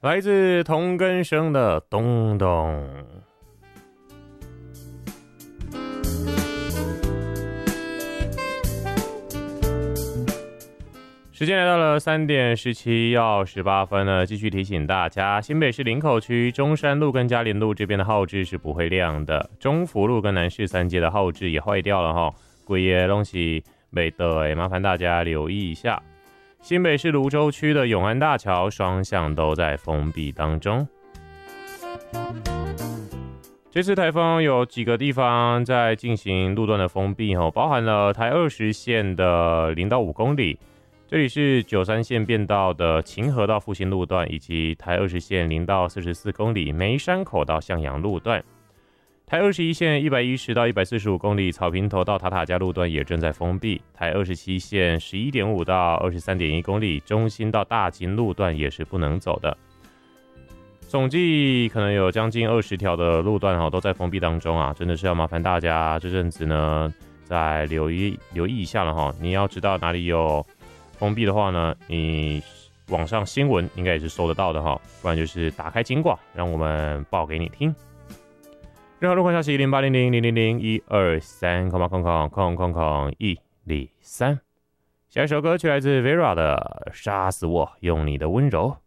来自同根生的东东。时间来到了3点17要18分了，继续提醒大家，新北市林口区中山路跟嘉联路这边的号志是不会亮的，中福路跟南市3街的号志也坏掉了哈，规个东西没得，麻烦大家留意一下。新北市芦洲区的永安大桥双向都在封闭当中。这次台风有几个地方在进行路段的封闭，包含了台20线的0到5公里，这里是93线变道的秦河到复兴路段，以及台20线0到44公里梅山口到向阳路段。台21线110到145公里草坪头到塔塔加路段也正在封闭。台27线11.5到23.1公里中心到大金路段也是不能走的。总计可能有将近20条的路段都在封闭当中啊，真的是要麻烦大家这阵子呢再留意一下了哈。你要知道哪里有封闭的话呢，你网上新闻应该也是收得到的哈，不然就是打开金挂，让我们报给你听。任何路况消息08000123，123。下一首歌曲来自 Vera 的《杀死我，用你的温柔》。